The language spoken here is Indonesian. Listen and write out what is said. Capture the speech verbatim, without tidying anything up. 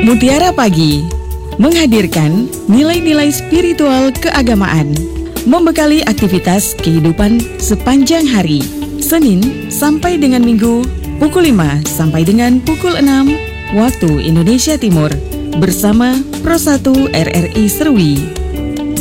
Mutiara Pagi menghadirkan nilai-nilai spiritual keagamaan, membekali aktivitas kehidupan sepanjang hari, Senin sampai dengan Minggu, pukul lima sampai dengan pukul enam, waktu Indonesia Timur, bersama Pro satu R R I Serwi.